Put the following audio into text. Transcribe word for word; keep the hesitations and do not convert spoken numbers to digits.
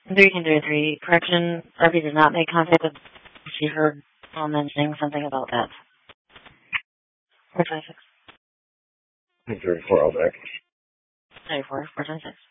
three can do three. Correction, R P did not make contact with. She heard Paul mentioning something about that. four twenty-six. thirty-four, all back. thirty-four, four twenty-six.